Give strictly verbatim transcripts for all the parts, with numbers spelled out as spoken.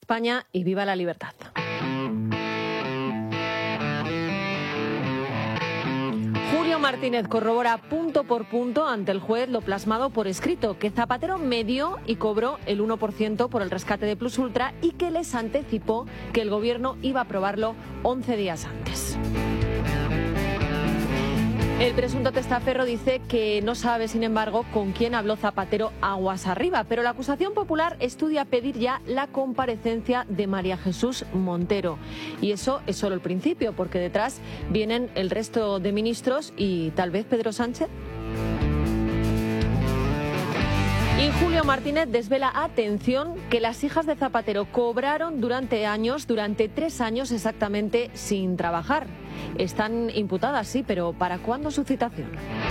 España y viva la libertad. Julio Martínez corrobora punto por punto ante el juez lo plasmado por escrito, que Zapatero medió y cobró el uno por ciento por el rescate de Plus Ultra y que les anticipó que el gobierno iba a aprobarlo once días antes. El presunto testaferro dice que no sabe, sin embargo, con quién habló Zapatero aguas arriba, pero la acusación popular estudia pedir ya la comparecencia de María Jesús Montero. Y eso es solo el principio, porque detrás vienen el resto de ministros y tal vez Pedro Sánchez. Y Julio Martínez desvela, atención, que las hijas de Zapatero cobraron durante años, durante tres años exactamente, sin trabajar. Están imputadas, sí, pero ¿para cuándo su citación?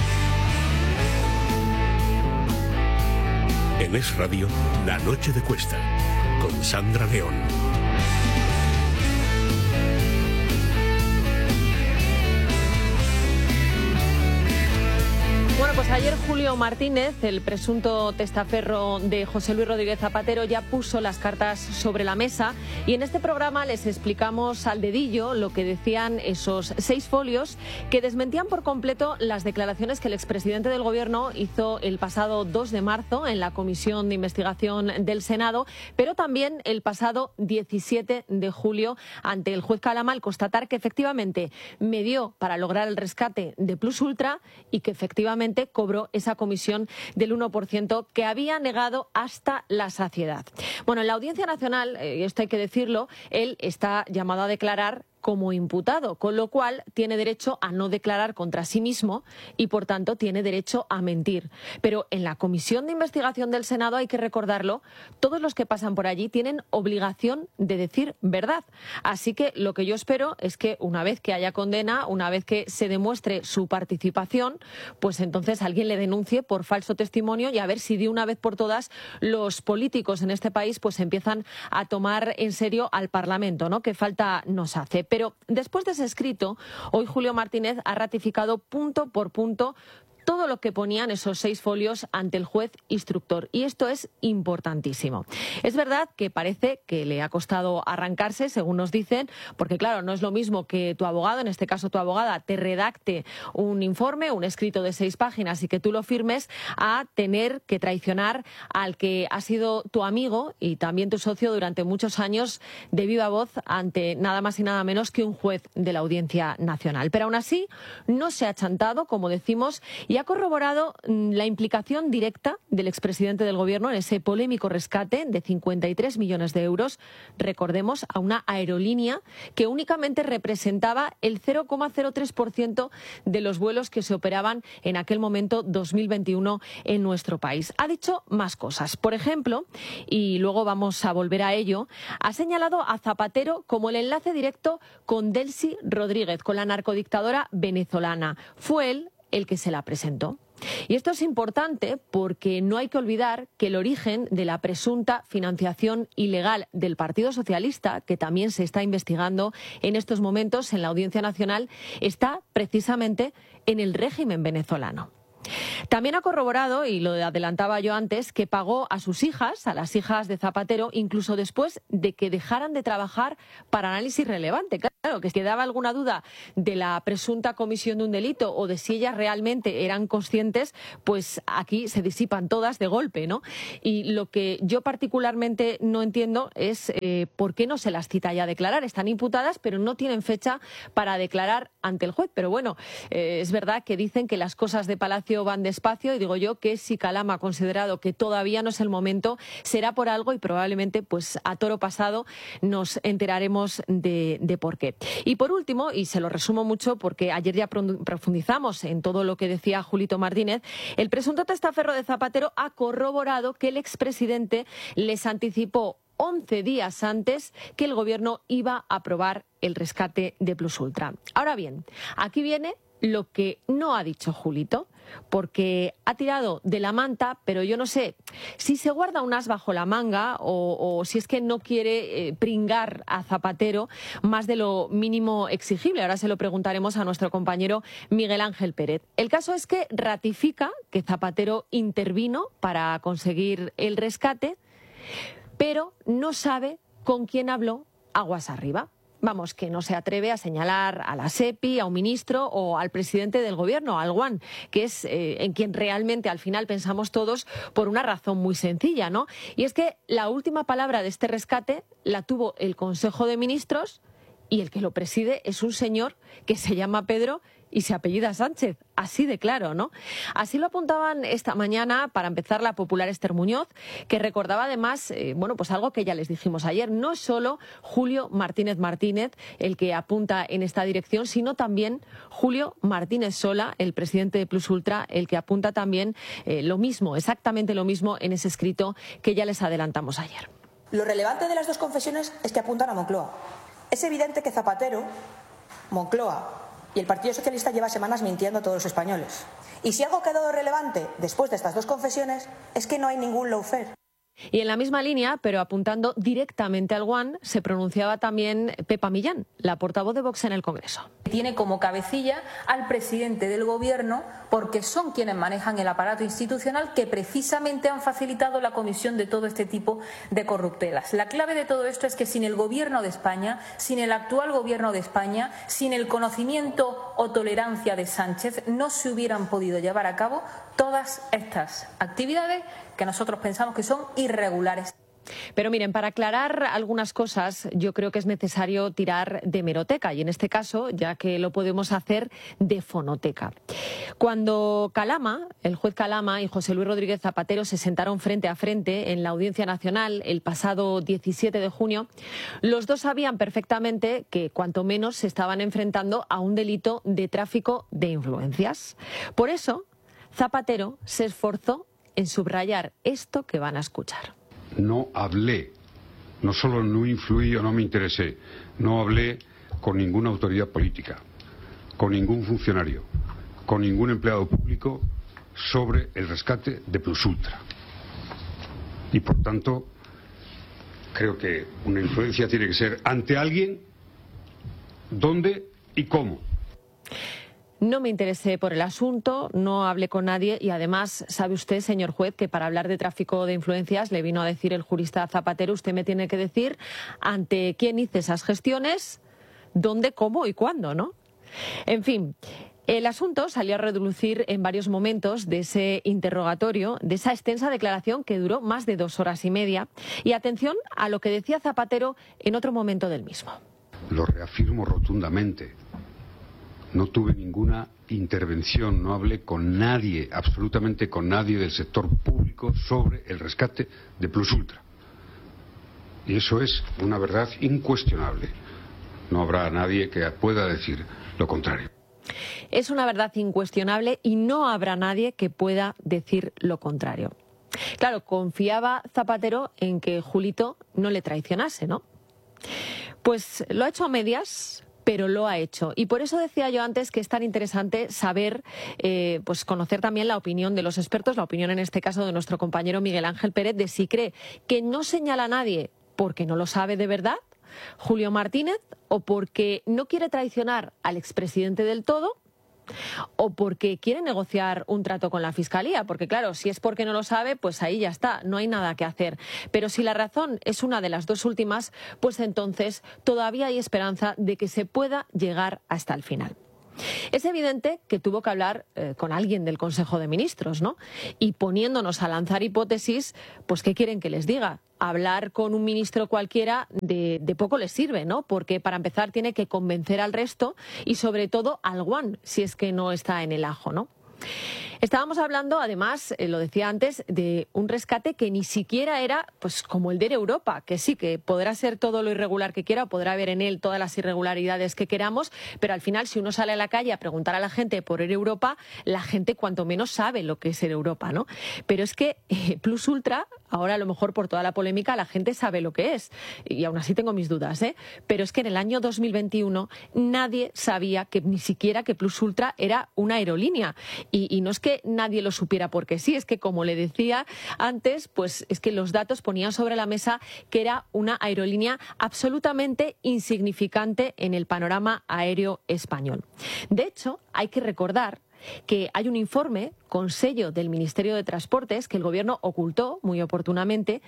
En Es Radio, La Noche de Cuesta, con Sandra León. Bueno, pues ayer Julio Martínez, el presunto testaferro de José Luis Rodríguez Zapatero, ya puso las cartas sobre la mesa y en este programa les explicamos al dedillo lo que decían esos seis folios que desmentían por completo las declaraciones que el expresidente del Gobierno hizo el pasado dos de marzo en la Comisión de Investigación del Senado, pero también el pasado diecisiete de julio ante el juez Calama, al constatar que efectivamente medió para lograr el rescate de Plus Ultra y que efectivamente cobró esa comisión del uno por ciento que había negado hasta la saciedad. Bueno, en la Audiencia Nacional, y eh, esto hay que decirlo, él está llamado a declarar como imputado, con lo cual tiene derecho a no declarar contra sí mismo y, por tanto, tiene derecho a mentir. Pero en la Comisión de Investigación del Senado, hay que recordarlo, todos los que pasan por allí tienen obligación de decir verdad. Así que lo que yo espero es que una vez que haya condena, una vez que se demuestre su participación, pues entonces alguien le denuncie por falso testimonio y a ver si de una vez por todas los políticos en este país pues empiezan a tomar en serio al Parlamento, ¿no? Que falta nos hace. Pero después de ese escrito, hoy Julio Martínez ha ratificado punto por punto todo lo que ponían esos seis folios ante el juez instructor. Y esto es importantísimo. Es verdad que parece que le ha costado arrancarse, según nos dicen, porque claro, no es lo mismo que tu abogado, en este caso tu abogada, te redacte un informe, un escrito de seis páginas y que tú lo firmes, a tener que traicionar al que ha sido tu amigo y también tu socio durante muchos años de viva voz ante nada más y nada menos que un juez de la Audiencia Nacional. Pero aún así no se ha chantado, como decimos, y ha corroborado la implicación directa del expresidente del Gobierno en ese polémico rescate de cincuenta y tres millones de euros, recordemos, a una aerolínea que únicamente representaba el cero coma cero tres por ciento de los vuelos que se operaban en aquel momento dos mil veintiuno en nuestro país. Ha dicho más cosas. Por ejemplo, y luego vamos a volver a ello, ha señalado a Zapatero como el enlace directo con Delcy Rodríguez, con la narcodictadora venezolana. Fue él el que se la presentó. Y esto es importante porque no hay que olvidar que el origen de la presunta financiación ilegal del Partido Socialista, que también se está investigando en estos momentos en la Audiencia Nacional, está precisamente en el régimen venezolano. También ha corroborado, y lo adelantaba yo antes, que pagó a sus hijas, a las hijas de Zapatero, incluso después de que dejaran de trabajar para análisis relevante. Claro, que si quedaba alguna duda de la presunta comisión de un delito o de si ellas realmente eran conscientes, pues aquí se disipan todas de golpe, ¿no? Y lo que yo particularmente no entiendo es eh, por qué no se las cita ya a declarar. Están imputadas, pero no tienen fecha para declarar ante el juez. Pero bueno, eh, es verdad que dicen que las cosas de Palacio van despacio y digo yo que si Calama ha considerado que todavía no es el momento, será por algo y probablemente pues a toro pasado nos enteraremos de, de por qué. Y por último, y se lo resumo mucho porque ayer ya profundizamos en todo lo que decía Julito Martínez, el presunto testaferro de Zapatero ha corroborado que el expresidente les anticipó once días antes que el Gobierno iba a aprobar el rescate de Plus Ultra. Ahora bien, aquí viene lo que no ha dicho Julito, porque ha tirado de la manta, pero yo no sé si se guarda un as bajo la manga o, o si es que no quiere eh, pringar a Zapatero más de lo mínimo exigible. Ahora se lo preguntaremos a nuestro compañero Miguel Ángel Pérez. El caso es que ratifica que Zapatero intervino para conseguir el rescate, pero no sabe con quien habló aguas arriba. Vamos, que no se atreve a señalar a la SEPI, a un ministro o al presidente del gobierno, al Guan, que es eh, en quien realmente al final pensamos todos por una razón muy sencilla, ¿no? Y es que la última palabra de este rescate la tuvo el Consejo de Ministros y el que lo preside es un señor que se llama Pedro y se apellida Sánchez, así de claro, ¿no? Así lo apuntaban esta mañana, para empezar, la popular Esther Muñoz, que recordaba además, eh, bueno, pues algo que ya les dijimos ayer, no es solo Julio Martínez Martínez el que apunta en esta dirección, sino también Julio Martínez Sola, el presidente de Plus Ultra, el que apunta también eh, lo mismo, exactamente lo mismo en ese escrito que ya les adelantamos ayer. Lo relevante de las dos confesiones es que apuntan a Moncloa. Es evidente que Zapatero, Moncloa y el Partido Socialista lleva semanas mintiendo a todos los españoles. Y si algo ha quedado relevante después de estas dos confesiones es que no hay ningún lawfare. Y en la misma línea, pero apuntando directamente al Guan, se pronunciaba también Pepa Millán, la portavoz de Vox en el Congreso. Tiene como cabecilla al presidente del Gobierno, porque son quienes manejan el aparato institucional que precisamente han facilitado la comisión de todo este tipo de corruptelas. La clave de todo esto es que sin el Gobierno de España, sin el actual Gobierno de España, sin el conocimiento o tolerancia de Sánchez, no se hubieran podido llevar a cabo todas estas actividades que nosotros pensamos que son irregulares. Pero miren, para aclarar algunas cosas yo creo que es necesario tirar de hemeroteca y en este caso, ya que lo podemos hacer, de fonoteca. Cuando Calama, el juez Calama y José Luis Rodríguez Zapatero se sentaron frente a frente en la Audiencia Nacional el pasado diecisiete de junio, los dos sabían perfectamente que cuanto menos se estaban enfrentando a un delito de tráfico de influencias. Por eso, Zapatero se esforzó en subrayar esto que van a escuchar. No hablé, no solo no influí o no me interesé, no hablé con ninguna autoridad política, con ningún funcionario, con ningún empleado público sobre el rescate de Plus Ultra. Y por tanto, creo que una influencia tiene que ser ante alguien, dónde y cómo. No me interesé por el asunto, no hablé con nadie y además, sabe usted, señor juez, que para hablar de tráfico de influencias le vino a decir el jurista Zapatero, usted me tiene que decir ante quién hice esas gestiones, dónde, cómo y cuándo, ¿no? En fin, el asunto salió a relucir en varios momentos de ese interrogatorio, de esa extensa declaración que duró más de dos horas y media. Y atención a lo que decía Zapatero en otro momento del mismo. Lo reafirmo rotundamente. No tuve ninguna intervención, no hablé con nadie, absolutamente con nadie del sector público sobre el rescate de Plus Ultra. Y eso es una verdad incuestionable. No habrá nadie que pueda decir lo contrario. Es una verdad incuestionable y no habrá nadie que pueda decir lo contrario. Claro, confiaba Zapatero en que Julito no le traicionase, ¿no? Pues lo ha hecho a medias, pero lo ha hecho. Y por eso decía yo antes que es tan interesante saber, eh, pues conocer también la opinión de los expertos, la opinión en este caso de nuestro compañero Miguel Ángel Pérez, de si cree que no señala a nadie porque no lo sabe de verdad, Julio Martínez, o porque no quiere traicionar al expresidente del todo, o porque quiere negociar un trato con la Fiscalía, porque claro, si es porque no lo sabe, pues ahí ya está, no hay nada que hacer. Pero si la razón es una de las dos últimas, pues entonces todavía hay esperanza de que se pueda llegar hasta el final. Es evidente que tuvo que hablar eh, con alguien del Consejo de Ministros, ¿no? Y poniéndonos a lanzar hipótesis, pues ¿qué quieren que les diga? Hablar con un ministro cualquiera de, de poco les sirve, ¿no? Porque para empezar tiene que convencer al resto y sobre todo al Guan, si es que no está en el ajo, ¿no? Estábamos hablando, además, eh, lo decía antes, de un rescate que ni siquiera era pues como el de Europa, que sí, que podrá ser todo lo irregular que quiera, o podrá haber en él todas las irregularidades que queramos, pero al final, si uno sale a la calle a preguntar a la gente por Air Europa, la gente cuanto menos sabe lo que es Air Europa, ¿no? Pero es que eh, Plus Ultra, ahora a lo mejor por toda la polémica, la gente sabe lo que es, y aún así tengo mis dudas, ¿eh? Pero es que en el año dos mil veintiuno nadie sabía que ni siquiera que Plus Ultra era una aerolínea, y, y no es que nadie lo supiera porque sí, es que como le decía antes, pues es que los datos ponían sobre la mesa que era una aerolínea absolutamente insignificante en el panorama aéreo español. De hecho, hay que recordar que hay un informe con sello del Ministerio de Transportes que el Gobierno ocultó muy oportunamente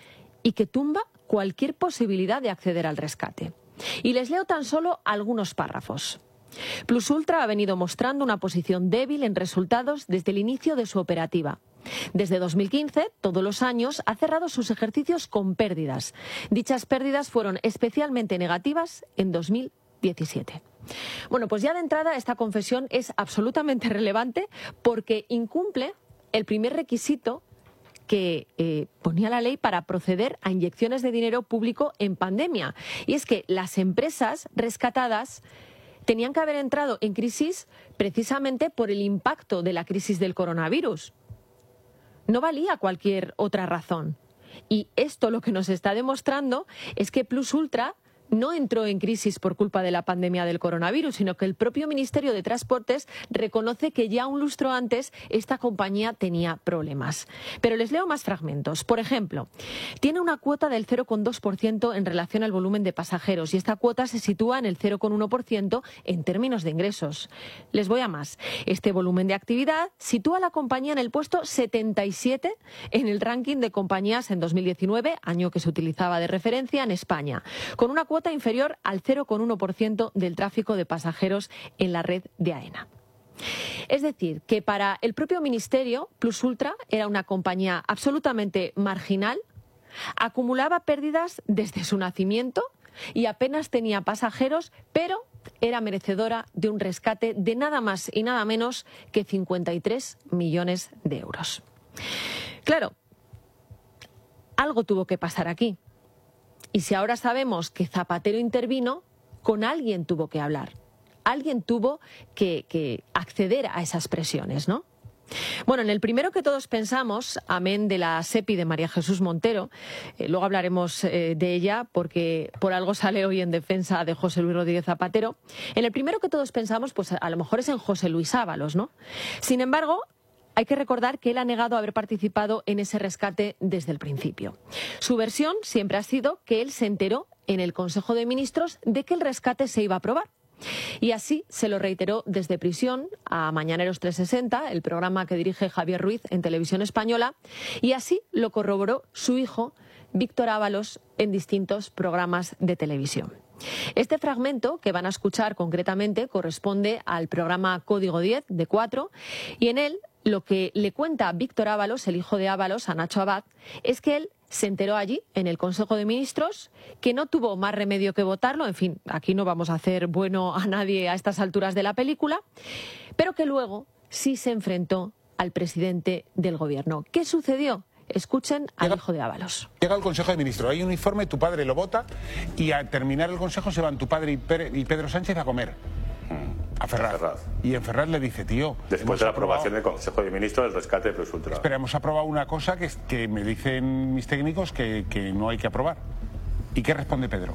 y que tumba cualquier posibilidad de acceder al rescate. Y les leo tan solo algunos párrafos. Plus Ultra ha venido mostrando una posición débil en resultados desde el inicio de su operativa. Desde dos mil quince, todos los años, ha cerrado sus ejercicios con pérdidas. Dichas pérdidas fueron especialmente negativas en dos mil diecisiete. Bueno, pues ya de entrada esta confesión es absolutamente relevante porque incumple el primer requisito que eh, ponía la ley para proceder a inyecciones de dinero público en pandemia. Y es que las empresas rescatadas tenían que haber entrado en crisis precisamente por el impacto de la crisis del coronavirus. No valía cualquier otra razón. Y esto lo que nos está demostrando es que Plus Ultra no entró en crisis por culpa de la pandemia del coronavirus, sino que el propio Ministerio de Transportes reconoce que ya un lustro antes esta compañía tenía problemas. Pero les leo más fragmentos. Por ejemplo, tiene una cuota del cero coma dos por ciento en relación al volumen de pasajeros y esta cuota se sitúa en el cero coma uno por ciento en términos de ingresos. Les voy a más. Este volumen de actividad sitúa a la compañía en el puesto setenta y siete en el ranking de compañías en dos mil diecinueve, año que se utilizaba de referencia en España, con una cuota cuota inferior al cero coma uno por ciento del tráfico de pasajeros en la red de AENA. Es decir, que para el propio Ministerio, Plus Ultra era una compañía absolutamente marginal, acumulaba pérdidas desde su nacimiento y apenas tenía pasajeros, pero era merecedora de un rescate de nada más y nada menos que cincuenta y tres millones de euros. Claro, algo tuvo que pasar aquí. Y si ahora sabemos que Zapatero intervino, con alguien tuvo que hablar. Alguien tuvo que, que acceder a esas presiones, ¿no? Bueno, en el primero que todos pensamos, amén de la SEPI de María Jesús Montero, eh, luego hablaremos eh, de ella porque por algo sale hoy en defensa de José Luis Rodríguez Zapatero, en el primero que todos pensamos, pues a lo mejor es en José Luis Ábalos, ¿no? Sin embargo, hay que recordar que él ha negado haber participado en ese rescate desde el principio. Su versión siempre ha sido que él se enteró en el Consejo de Ministros de que el rescate se iba a aprobar. Y así se lo reiteró desde prisión a Mañaneros trescientos sesenta, el programa que dirige Javier Ruiz en Televisión Española, y así lo corroboró su hijo, Víctor Ábalos, en distintos programas de televisión. Este fragmento que van a escuchar concretamente corresponde al programa Código diez de cuatro y en él lo que le cuenta Víctor Ábalos, el hijo de Ábalos, a Nacho Abad, es que él se enteró allí, en el Consejo de Ministros, que no tuvo más remedio que votarlo. En fin, aquí no vamos a hacer bueno a nadie a estas alturas de la película, pero que luego sí se enfrentó al presidente del Gobierno. ¿Qué sucedió? Escuchen al llega, hijo de Ábalos. Llega al Consejo de Ministros, hay un informe, tu padre lo vota y al terminar el Consejo se van tu padre y, Pere, y Pedro Sánchez a comer. A Ferraz. a Ferraz. Y en Ferraz le dice, tío... Después de la aprobación del Consejo de Ministros del rescate de Plus Ultra. Espera, hemos aprobado una cosa que, que me dicen mis técnicos que, que no hay que aprobar. ¿Y qué responde Pedro?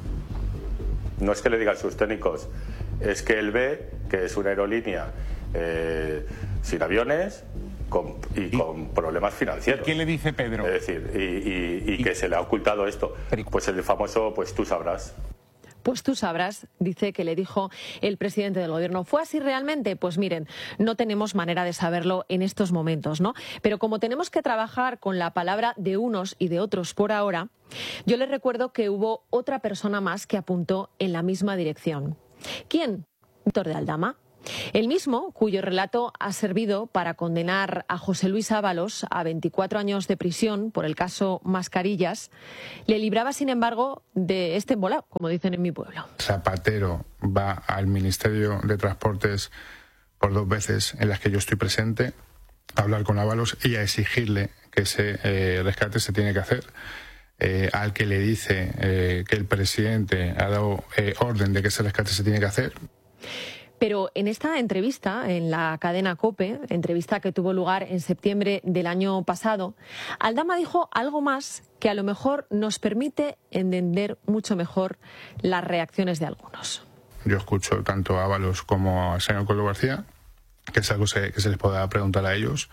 No es que le digan sus técnicos, es que él ve que es una aerolínea eh, sin aviones con, y, y con problemas financieros. ¿Qué le dice Pedro? Es decir, y, y, y, y que se le ha ocultado esto. Pues el famoso, pues tú sabrás. Pues tú sabrás, dice que le dijo el presidente del Gobierno. ¿Fue así realmente? Pues miren, no tenemos manera de saberlo en estos momentos, ¿no? Pero como tenemos que trabajar con la palabra de unos y de otros por ahora, yo les recuerdo que hubo otra persona más que apuntó en la misma dirección. ¿Quién? Víctor de Aldama. El mismo, cuyo relato ha servido para condenar a José Luis Ábalos a veinticuatro años de prisión por el caso Mascarillas, le libraba, sin embargo, de este embolado, como dicen en mi pueblo. Zapatero va al Ministerio de Transportes por dos veces en las que yo estoy presente a hablar con Ábalos y a exigirle que ese eh, rescate se tiene que hacer. Eh, al que le dice eh, que el presidente ha dado eh, orden de que ese rescate se tiene que hacer. Pero en esta entrevista, en la cadena COPE, entrevista que tuvo lugar en septiembre del año pasado, Aldama dijo algo más que a lo mejor nos permite entender mucho mejor las reacciones de algunos. Yo escucho tanto a Ábalos como al señor Coldo García, que es algo que se les pueda preguntar a ellos,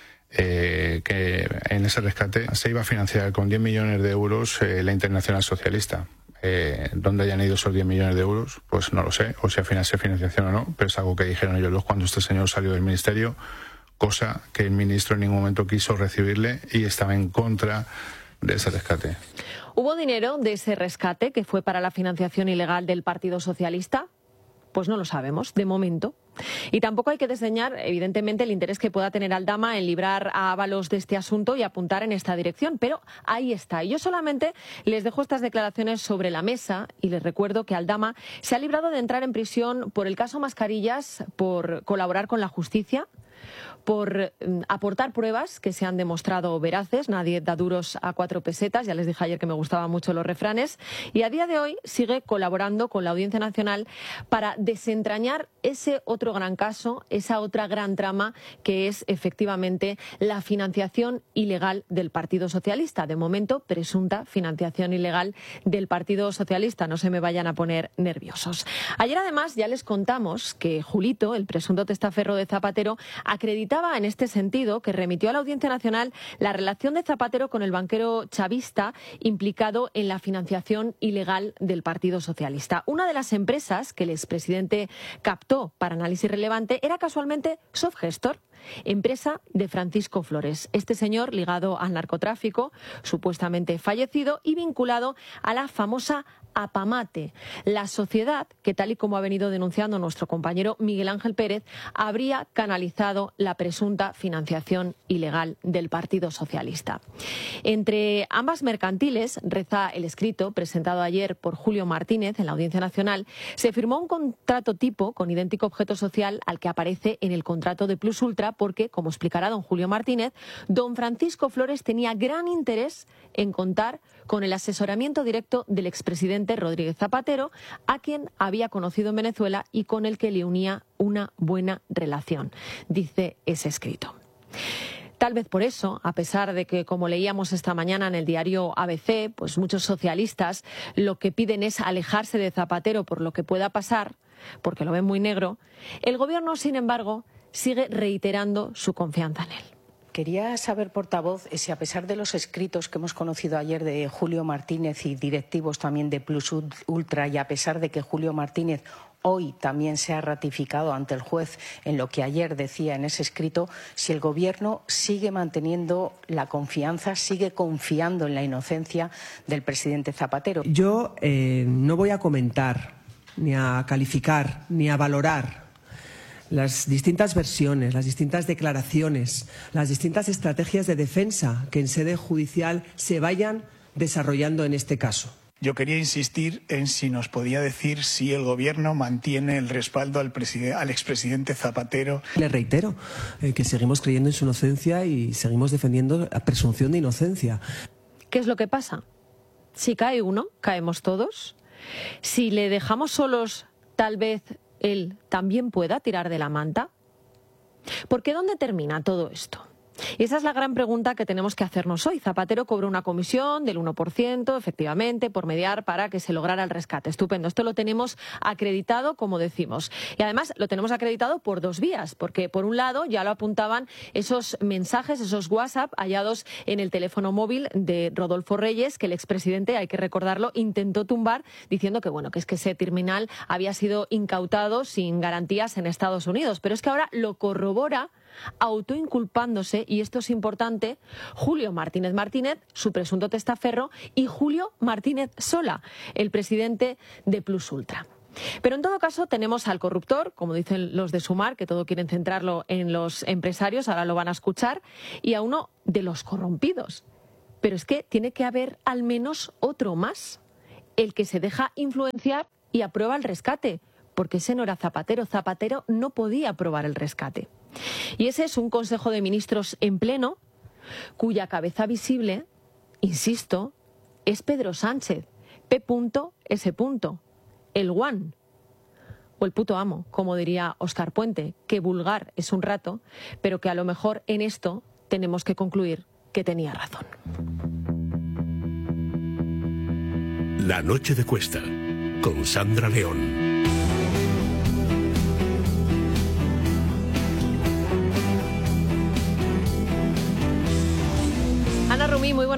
eh, que en ese rescate se iba a financiar con diez millones de euros eh, la Internacional Socialista. Eh, ¿Dónde hayan ido esos diez millones de euros? Pues no lo sé, o si al final se financiación o no, pero es algo que dijeron ellos dos cuando este señor salió del ministerio, cosa que el ministro en ningún momento quiso recibirle y estaba en contra de ese rescate. ¿Hubo dinero de ese rescate que fue para la financiación ilegal del Partido Socialista? Pues no lo sabemos, de momento. Y tampoco hay que desdeñar, evidentemente, el interés que pueda tener Aldama en librar a Ábalos de este asunto y apuntar en esta dirección. Pero ahí está. Y yo solamente les dejo estas declaraciones sobre la mesa y les recuerdo que Aldama se ha librado de entrar en prisión por el caso Mascarillas, por colaborar con la justicia, por aportar pruebas que se han demostrado veraces. Nadie da duros a cuatro pesetas. Ya les dije ayer que me gustaban mucho los refranes. Y a día de hoy sigue colaborando con la Audiencia Nacional para desentrañar ese otro gran caso, esa otra gran trama que es efectivamente la financiación ilegal del Partido Socialista. De momento, presunta financiación ilegal del Partido Socialista. No se me vayan a poner nerviosos. Ayer, además, ya les contamos que Julito, el presunto testaferro de Zapatero, acreditaba en este sentido que remitió a la Audiencia Nacional la relación de Zapatero con el banquero chavista implicado en la financiación ilegal del Partido Socialista. Una de las empresas que el expresidente captó para análisis relevante era casualmente Softgestor, empresa de Francisco Flores. Este señor ligado al narcotráfico, supuestamente fallecido y vinculado a la famosa Apamate, la sociedad que, tal y como ha venido denunciando nuestro compañero Miguel Ángel Pérez, habría canalizado la presunta financiación ilegal del Partido Socialista. Entre ambas mercantiles, reza el escrito presentado ayer por Julio Martínez en la Audiencia Nacional, se firmó un contrato tipo con idéntico objeto social al que aparece en el contrato de Plus Ultra porque, como explicará don Julio Martínez, don Francisco Flores tenía gran interés en contar con el asesoramiento directo del expresidente Rodríguez Zapatero, a quien había conocido en Venezuela y con el que le unía una buena relación, dice ese escrito. Tal vez por eso, a pesar de que, como leíamos esta mañana en el diario A B C, pues muchos socialistas lo que piden es alejarse de Zapatero por lo que pueda pasar, porque lo ven muy negro, el Gobierno, sin embargo, sigue reiterando su confianza en él. Quería saber, portavoz, si a pesar de los escritos que hemos conocido ayer de Julio Martínez y directivos también de Plus Ultra, y a pesar de que Julio Martínez hoy también se ha ratificado ante el juez en lo que ayer decía en ese escrito, si el Gobierno sigue manteniendo la confianza, sigue confiando en la inocencia del presidente Zapatero. Yo eh, no voy a comentar, ni a calificar, ni a valorar las distintas versiones, las distintas declaraciones, las distintas estrategias de defensa que en sede judicial se vayan desarrollando en este caso. Yo quería insistir en si nos podía decir si el Gobierno mantiene el respaldo al, al expresidente Zapatero. Le reitero eh, que seguimos creyendo en su inocencia y seguimos defendiendo la presunción de inocencia. ¿Qué es lo que pasa? Si cae uno, caemos todos. Si le dejamos solos, tal vez él también pueda tirar de la manta. ¿Por qué dónde termina todo esto? Y esa es la gran pregunta que tenemos que hacernos hoy. Zapatero cobró una comisión del uno por ciento, efectivamente, por mediar para que se lograra el rescate. Estupendo. Esto lo tenemos acreditado, como decimos. Y además lo tenemos acreditado por dos vías, porque por un lado ya lo apuntaban esos mensajes, esos WhatsApp hallados en el teléfono móvil de Rodolfo Reyes, que el expresidente, hay que recordarlo, intentó tumbar diciendo que, bueno, que es que ese terminal había sido incautado sin garantías en Estados Unidos. Pero es que ahora lo corrobora, autoinculpándose, y esto es importante, Julio Martínez Martínez, su presunto testaferro, y Julio Martínez Sola, el presidente de Plus Ultra. Pero en todo caso tenemos al corruptor, como dicen los de Sumar, que todo quieren centrarlo en los empresarios, ahora lo van a escuchar, y a uno de los corrompidos. Pero es que tiene que haber al menos otro más, el que se deja influenciar y aprueba el rescate, porque ese no era Zapatero. Zapatero no podía aprobar el rescate. Y ese es un Consejo de Ministros en pleno, cuya cabeza visible, insisto, es Pedro Sánchez, P S el One, o el puto amo, como diría Óscar Puente, que vulgar es un rato, pero que a lo mejor en esto tenemos que concluir que tenía razón. La noche de Cuesta, con Sandra León. Ana Rumí, muy buenas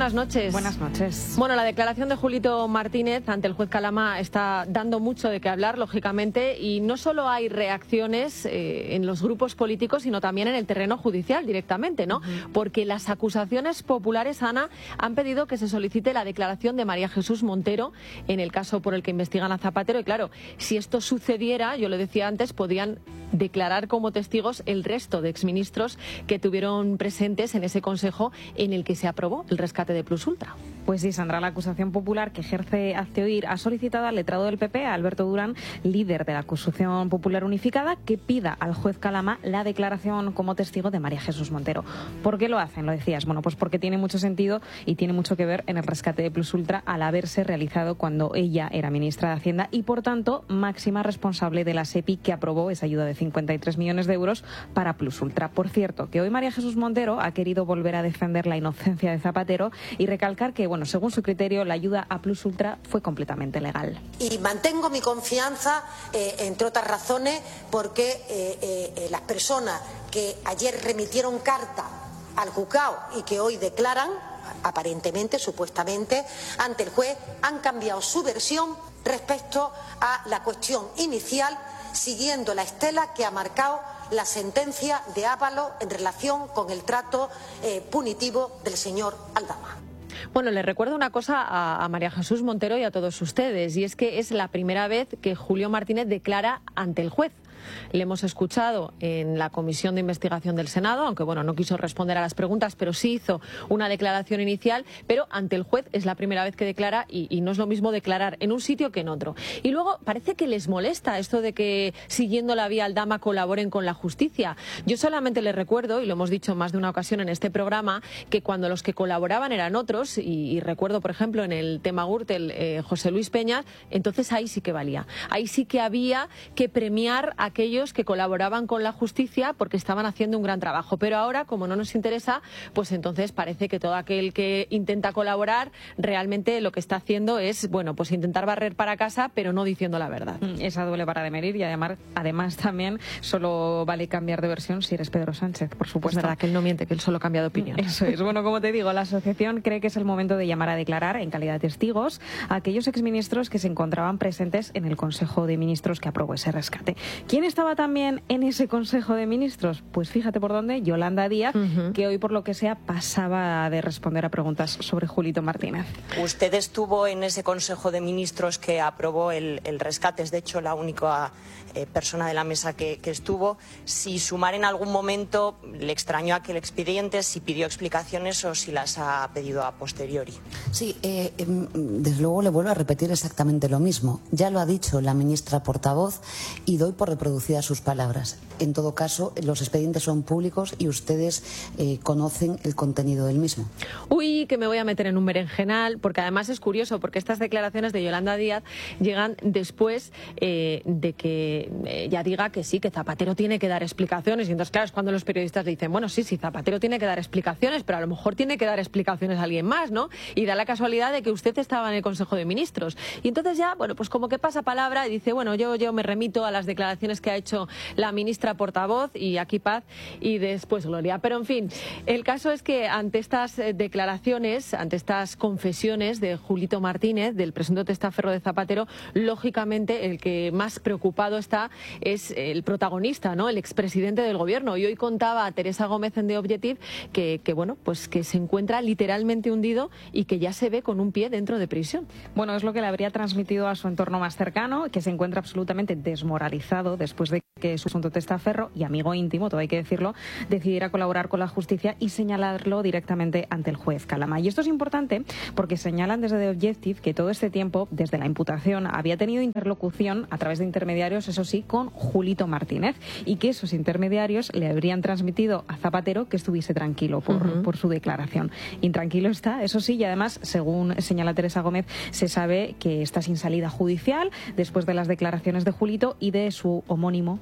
buenas noches. Buenas noches. Bueno, la declaración de Julito Martínez ante el juez Calama está dando mucho de qué hablar, lógicamente, y no solo hay reacciones eh, en los grupos políticos, sino también en el terreno judicial directamente, ¿no? Uh-huh. Porque las acusaciones populares, Ana, han pedido que se solicite la declaración de María Jesús Montero en el caso por el que investigan a Zapatero. Y claro, si esto sucediera, yo lo decía antes, podían declarar como testigos el resto de exministros que tuvieron presentes en ese consejo en el que se aprobó el rescate de Plus Ultra. Pues sí, Sandra, la acusación popular que ejerce Hazte Oír ha solicitado al letrado del P P, a Alberto Durán, líder de la acusación popular unificada, que pida al juez Calama la declaración como testigo de María Jesús Montero. ¿Por qué lo hacen? Lo decías. Bueno, pues porque tiene mucho sentido y tiene mucho que ver en el rescate de Plus Ultra al haberse realizado cuando ella era ministra de Hacienda y, por tanto, máxima responsable de la SEPI que aprobó esa ayuda de cincuenta y tres millones de euros para Plus Ultra. Por cierto, que hoy María Jesús Montero ha querido volver a defender la inocencia de Zapatero y recalcar que, bueno, según su criterio, la ayuda a Plus Ultra fue completamente legal. Y mantengo mi confianza, eh, entre otras razones, porque eh, eh, las personas que ayer remitieron carta al juzgado y que hoy declaran, aparentemente, supuestamente, ante el juez, han cambiado su versión respecto a la cuestión inicial, siguiendo la estela que ha marcado la sentencia de Ábalos en relación con el trato eh, punitivo del señor Aldama. Bueno, les recuerdo una cosa a, a María Jesús Montero y a todos ustedes, y es que es la primera vez que Julio Martínez declara ante el juez. Le hemos escuchado en la comisión de investigación del Senado, aunque bueno, no quiso responder a las preguntas, pero sí hizo una declaración inicial, pero ante el juez es la primera vez que declara y, y no es lo mismo declarar en un sitio que en otro. Y luego parece que les molesta esto de que siguiendo la vía Aldama colaboren con la justicia. Yo solamente les recuerdo, y lo hemos dicho más de una ocasión en este programa, que cuando los que colaboraban eran otros, y, y recuerdo por ejemplo en el tema Gürtel, eh, José Luis Peña, entonces ahí sí que valía. Ahí sí que había que premiar a aquellos que colaboraban con la justicia porque estaban haciendo un gran trabajo. Pero ahora, como no nos interesa, pues entonces parece que todo aquel que intenta colaborar realmente lo que está haciendo es, bueno, pues intentar barrer para casa, pero no diciendo la verdad. Esa doble vara de medir y además, además también solo vale cambiar de versión si eres Pedro Sánchez, por supuesto. Es verdad que él no miente, que él solo cambia de opinión. Eso es. Bueno, como te digo, la asociación cree que es el momento de llamar a declarar en calidad de testigos a aquellos exministros que se encontraban presentes en el Consejo de Ministros que aprobó ese rescate. ¿Quién estaba también en ese Consejo de Ministros? Pues fíjate por dónde, Yolanda Díaz, uh-huh. que hoy por lo que sea pasaba de responder a preguntas sobre Julito Martínez. Usted estuvo en ese Consejo de Ministros que aprobó el, el rescate, es de hecho la única eh, persona de la mesa que, que estuvo. Si Sumar en algún momento le extrañó aquel expediente, si pidió explicaciones o si las ha pedido a posteriori. Sí, eh, eh, desde luego le vuelvo a repetir exactamente lo mismo. Ya lo ha dicho la ministra portavoz y doy por reproducidas sus palabras. En todo caso, los expedientes son públicos y ustedes eh, conocen el contenido del mismo. Uy, que me voy a meter en un berenjenal, porque además es curioso, porque estas declaraciones de Yolanda Díaz llegan después eh, de que ella diga que sí, que Zapatero tiene que dar explicaciones. Y entonces, claro, es cuando los periodistas le dicen, bueno, sí, sí, Zapatero tiene que dar explicaciones, pero a lo mejor tiene que dar explicaciones a alguien más, ¿no? Y da la casualidad de que usted estaba en el Consejo de Ministros. Y entonces ya, bueno, pues como que pasa palabra y dice, bueno, yo, yo me remito a las declaraciones que ha hecho la ministra portavoz y aquí paz y después gloria. Pero en fin, el caso es que ante estas declaraciones, ante estas confesiones de Julito Martínez, del presunto testaferro de Zapatero, lógicamente el que más preocupado está es el protagonista, ¿no? El expresidente del gobierno. Y hoy contaba a Teresa Gómez en The Objective que, que bueno, pues que se encuentra literalmente hundido y que ya se ve con un pie dentro de prisión. Bueno, es lo que le habría transmitido a su entorno más cercano, que se encuentra absolutamente desmoralizado después de que su presunto testaferro y amigo íntimo, todo hay que decirlo, decidiera colaborar con la justicia y señalarlo directamente ante el juez Calama. Y esto es importante porque señalan desde The Objective que todo este tiempo, desde la imputación, había tenido interlocución a través de intermediarios, eso sí, con Julito Martínez, y que esos intermediarios le habrían transmitido a Zapatero que estuviese tranquilo por, uh-huh. por su declaración. Intranquilo está, eso sí, y además, según señala Teresa Gómez, se sabe que está sin salida judicial después de las declaraciones de Julito y de su homónimo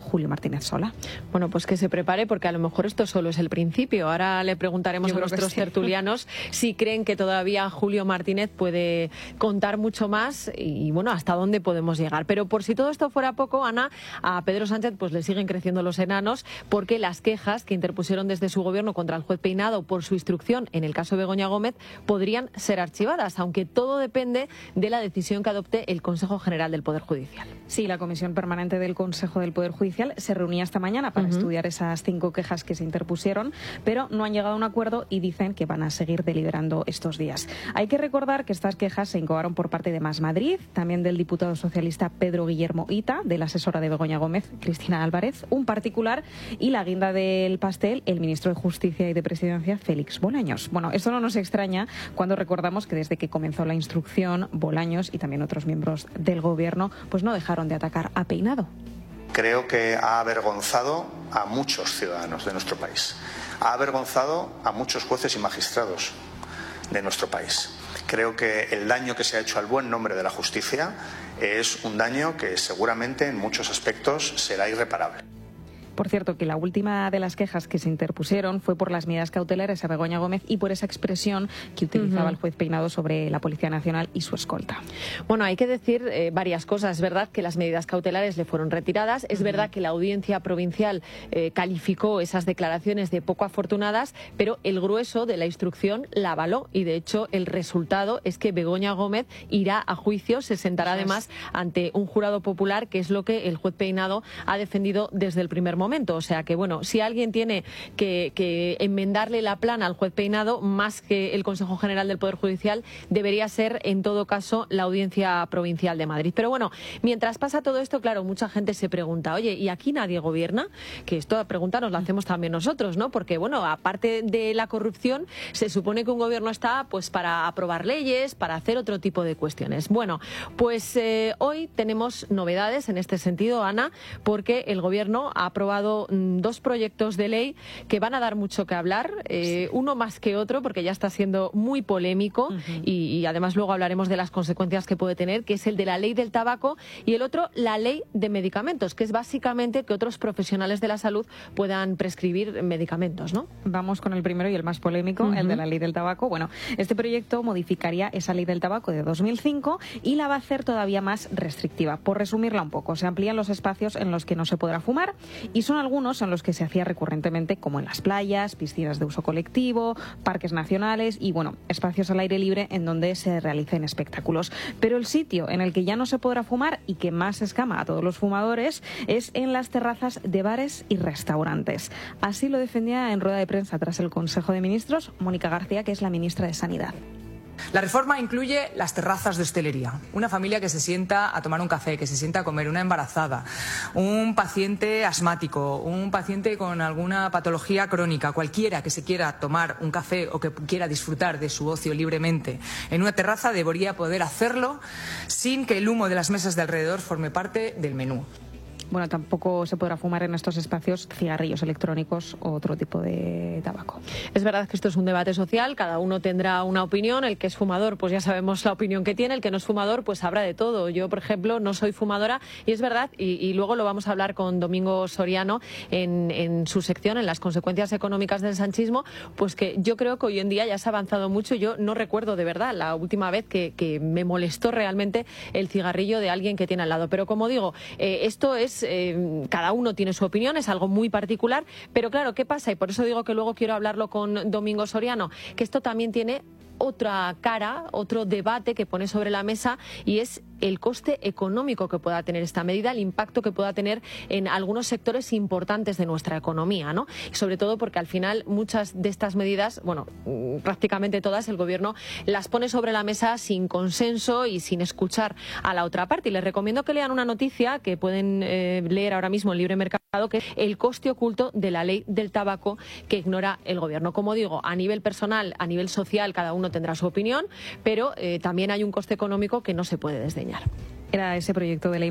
Julio Martínez Sola. Bueno, pues que se prepare, porque a lo mejor esto solo es el principio. Ahora le preguntaremos Yo a creo que nuestros sí. tertulianos si creen que todavía Julio Martínez puede contar mucho más y, bueno, hasta dónde podemos llegar. Pero por si todo esto fuera poco, Ana, a Pedro Sánchez pues le siguen creciendo los enanos, porque las quejas que interpusieron desde su gobierno contra el juez Peinado por su instrucción en el caso Begoña Gómez podrían ser archivadas, aunque todo depende de la decisión que adopte el Consejo General del Poder Judicial. Sí, la Comisión Permanente del Consejo del Poder Judicial se reunía esta mañana para uh-huh. estudiar esas cinco quejas que se interpusieron, pero no han llegado a un acuerdo y dicen que van a seguir deliberando estos días. Hay que recordar que estas quejas se incoaron por parte de Más Madrid, también del diputado socialista Pedro Guillermo Ita, de la asesora de Begoña Gómez, Cristina Álvarez, un particular, y la guinda del pastel, el ministro de Justicia y de Presidencia, Félix Bolaños. Bueno, esto no nos extraña cuando recordamos que desde que comenzó la instrucción, Bolaños y también otros miembros del gobierno pues no dejaron de atacar a Peinado. Creo que ha avergonzado a muchos ciudadanos de nuestro país. Ha avergonzado a muchos jueces y magistrados de nuestro país. Creo que el daño que se ha hecho al buen nombre de la justicia es un daño que seguramente en muchos aspectos será irreparable. Por cierto, que la última de las quejas que se interpusieron fue por las medidas cautelares a Begoña Gómez y por esa expresión que utilizaba uh-huh. el juez Peinado sobre la Policía Nacional y su escolta. Bueno, hay que decir eh, varias cosas. Es verdad que las medidas cautelares le fueron retiradas. Es uh-huh. verdad que la Audiencia Provincial eh, calificó esas declaraciones de poco afortunadas, pero el grueso de la instrucción la avaló y, de hecho, el resultado es que Begoña Gómez irá a juicio, se sentará además ante un jurado popular, que es lo que el juez Peinado ha defendido desde el primer momento. Momento. O sea que, bueno, si alguien tiene que, que enmendarle la plana al juez Peinado, más que el Consejo General del Poder Judicial, debería ser, en todo caso, la Audiencia Provincial de Madrid. Pero bueno, mientras pasa todo esto, claro, mucha gente se pregunta, oye, ¿y aquí nadie gobierna? Que esta pregunta nos la hacemos también nosotros, ¿no? Porque, bueno, aparte de la corrupción, se supone que un gobierno está, pues, para aprobar leyes, para hacer otro tipo de cuestiones. Bueno, pues eh, hoy tenemos novedades en este sentido, Ana, porque el gobierno ha aprobado dos proyectos de ley que van a dar mucho que hablar, eh, uno más que otro, porque ya está siendo muy polémico uh-huh. y, y además luego hablaremos de las consecuencias que puede tener, que es el de la ley del tabaco y el otro, la ley de medicamentos, que es básicamente que otros profesionales de la salud puedan prescribir medicamentos, ¿no? Vamos con el primero y el más polémico, uh-huh. el de la ley del tabaco. Bueno, este proyecto modificaría esa ley del tabaco de dos mil cinco y la va a hacer todavía más restrictiva. Por resumirla un poco, se amplían los espacios en los que no se podrá fumar y son algunos en los que se hacía recurrentemente, como en las playas, piscinas de uso colectivo, parques nacionales y, bueno, espacios al aire libre en donde se realicen espectáculos. Pero el sitio en el que ya no se podrá fumar y que más escama a todos los fumadores es en las terrazas de bares y restaurantes. Así lo defendía en rueda de prensa tras el Consejo de Ministros Mónica García, que es la ministra de Sanidad. La reforma incluye las terrazas de hostelería. Una familia que se sienta a tomar un café, que se sienta a comer, una embarazada, un paciente asmático, un paciente con alguna patología crónica, cualquiera que se quiera tomar un café o que quiera disfrutar de su ocio libremente en una terraza debería poder hacerlo sin que el humo de las mesas de alrededor forme parte del menú. Bueno, tampoco se podrá fumar en estos espacios cigarrillos electrónicos o otro tipo de tabaco. Es verdad que esto es un debate social, cada uno tendrá una opinión, el que es fumador pues ya sabemos la opinión que tiene, el que no es fumador pues sabrá de todo. Yo, por ejemplo, no soy fumadora y es verdad, y, y luego lo vamos a hablar con Domingo Soriano en, en su sección, en las consecuencias económicas del sanchismo, pues que yo creo que hoy en día ya se ha avanzado mucho. Yo no recuerdo de verdad la última vez que, que me molestó realmente el cigarrillo de alguien que tiene al lado. Pero como digo, eh, esto es Eh, cada uno tiene su opinión, es algo muy particular, pero claro, ¿qué pasa? Y por eso digo que luego quiero hablarlo con Domingo Soriano, que esto también tiene otra cara, otro debate que pone sobre la mesa y es el coste económico que pueda tener esta medida, el impacto que pueda tener en algunos sectores importantes de nuestra economía, ¿no? Y sobre todo porque al final muchas de estas medidas, bueno, prácticamente todas, el gobierno las pone sobre la mesa sin consenso y sin escuchar a la otra parte. Y les recomiendo que lean una noticia que pueden eh, leer ahora mismo en Libre Mercado, que es el coste oculto de la ley del tabaco que ignora el gobierno. Como digo, a nivel personal, a nivel social, cada uno tendrá su opinión, pero eh, también hay un coste económico que no se puede desdeñar. Era ese proyecto de ley